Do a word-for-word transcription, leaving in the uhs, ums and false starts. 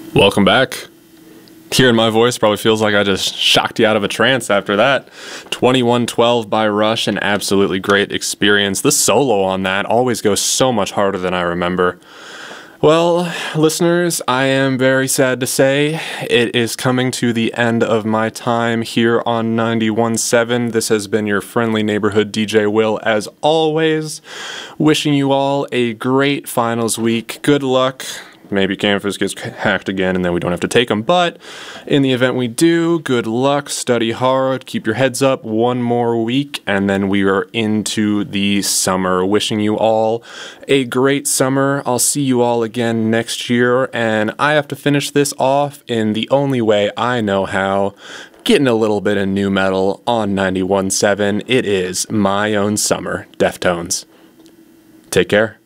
Welcome back. Hearing my voice probably feels like I just shocked you out of a trance after that. twenty-one twelve by Rush, an absolutely great experience. The solo on that always goes so much harder than I remember. Well, listeners, I am very sad to say it is coming to the end of my time here on ninety-one point seven. This has been your friendly neighborhood D J Will, as always. Wishing you all a great finals week. Good luck. Maybe Campus gets hacked again and then we don't have to take them. But in the event we do, good luck, study hard, keep your heads up. One more week and then we are into the summer. Wishing you all a great summer. I'll see you all again next year. And I have to finish this off in the only way I know how. Getting a little bit of new metal on ninety-one point seven. It is My Own Summer, Deftones. Take care.